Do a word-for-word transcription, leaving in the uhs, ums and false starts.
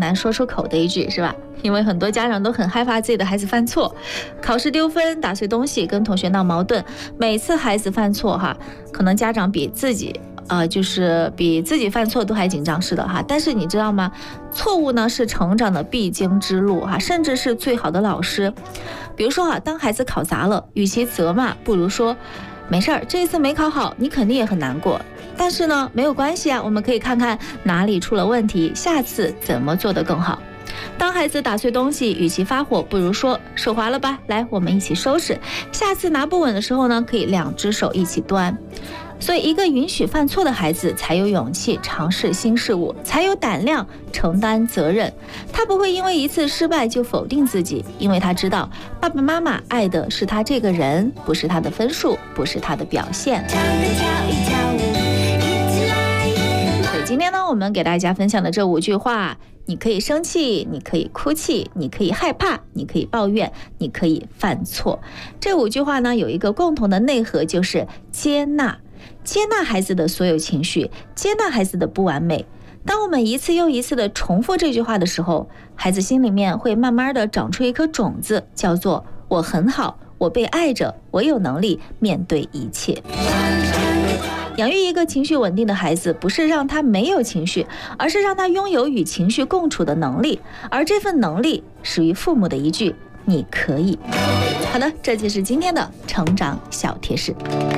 难说出口的一句，是吧？因为很多家长都很害怕自己的孩子犯错，考试丢分、打碎东西、跟同学闹矛盾，每次孩子犯错哈，可能家长比自己呃，就是比自己犯错都还紧张似的哈。但是你知道吗？错误呢是成长的必经之路哈，甚至是最好的老师。比如说啊，当孩子考砸了，与其责骂，不如说没事儿，这一次没考好，你肯定也很难过。但是呢，没有关系啊，我们可以看看哪里出了问题，下次怎么做得更好。当孩子打碎东西，与其发火，不如说手滑了吧，来，我们一起收拾。下次拿不稳的时候呢，可以两只手一起端。所以，一个允许犯错的孩子，才有勇气尝试新事物，才有胆量承担责任。他不会因为一次失败就否定自己，因为他知道爸爸妈妈爱的是他这个人，不是他的分数，不是他的表现。所以今天呢，我们给大家分享的这五句话，你可以生气，你可以哭泣，你可以害怕，你可以抱怨，你可以犯错。这五句话呢，有一个共同的内核，就是接纳。接纳孩子的所有情绪，接纳孩子的不完美。当我们一次又一次的重复这句话的时候，孩子心里面会慢慢的长出一颗种子，叫做我很好，我被爱着，我有能力面对一切。养育一个情绪稳定的孩子，不是让他没有情绪，而是让他拥有与情绪共处的能力，而这份能力属于父母的一句你可以。好的，这就是今天的成长小贴士。